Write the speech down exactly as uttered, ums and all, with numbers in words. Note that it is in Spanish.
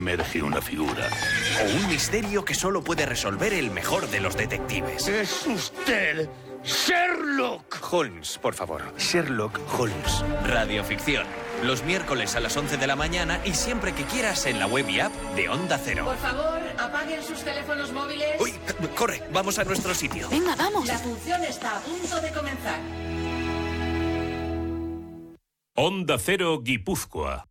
Emerge una figura. O un misterio que solo puede resolver el mejor de los detectives. ¡Es usted Sherlock! Holmes, por favor. Sherlock Holmes. Radioficción. Los miércoles a las once de la mañana y siempre que quieras en la web y app de Onda Cero. Por favor, apaguen sus teléfonos móviles. ¡Uy! Corre, vamos a nuestro sitio. Venga, vamos. La función está a punto de comenzar. Onda Cero Guipúzcoa.